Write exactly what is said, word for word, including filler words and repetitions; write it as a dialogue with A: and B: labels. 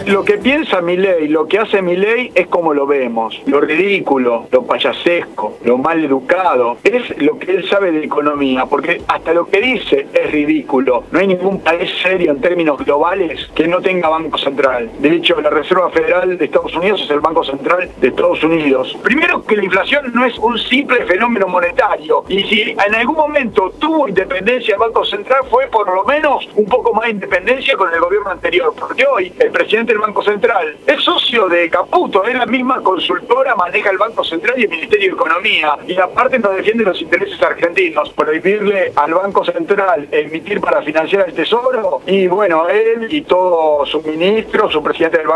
A: Lo que piensa Milei, lo que hace Milei es como lo vemos, lo ridículo, lo payasesco, lo mal educado, es lo que él sabe de economía, porque hasta lo que dice es ridículo. No hay ningún país serio en términos globales que no tenga banco central. De hecho, la Reserva Federal de Estados Unidos es el Banco Central de Estados Unidos. Primero, que la inflación no es un simple fenómeno monetario, y si en algún momento tuvo independencia el Banco Central fue por lo menos un poco más de independencia con el gobierno anterior, porque hoy el presidente del Banco Central es socio de Caputo, es la misma consultora, maneja el Banco Central y el Ministerio de Economía, y aparte no defiende los intereses argentinos. Prohibirle al Banco Central emitir para financiar el Tesoro, y bueno, él y todo su ministro, su presidente del Banco